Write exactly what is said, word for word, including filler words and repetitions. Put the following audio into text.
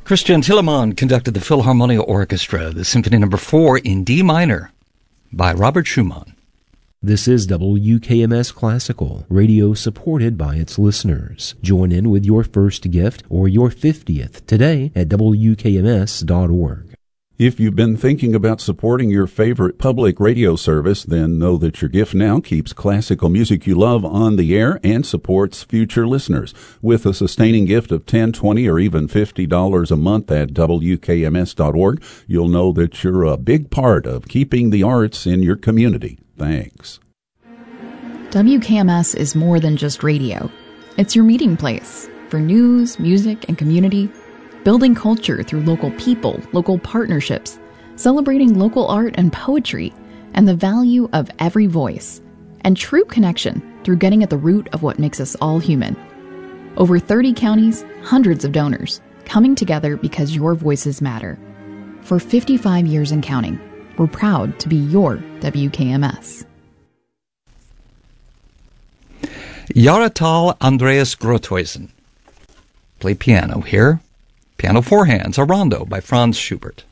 Christian Tillemans conducted the Philharmonia Orchestra, the Symphony Number four in D minor by Robert Schumann. This is W K M S Classical, radio supported by its listeners. Join in with your first gift or your fiftieth today at W K M S dot org. If you've been thinking about supporting your favorite public radio service, then know that your gift now keeps classical music you love on the air and supports future listeners. With a sustaining gift of ten dollars, twenty dollars, or even fifty dollars a month at W K M S dot org, you'll know that you're a big part of keeping the arts in your community. Thanks. W K M S is more than just radio. It's your meeting place for news, music, and community, building culture through local people, local partnerships, celebrating local art and poetry, and the value of every voice, and true connection through getting at the root of what makes us all human. Over thirty counties, hundreds of donors, coming together because your voices matter. For fifty-five years and counting, we're proud to be your W K M S. Jaratal Andreas Grothuysen. Play piano here. Piano four hands, a rondo by Franz Schubert.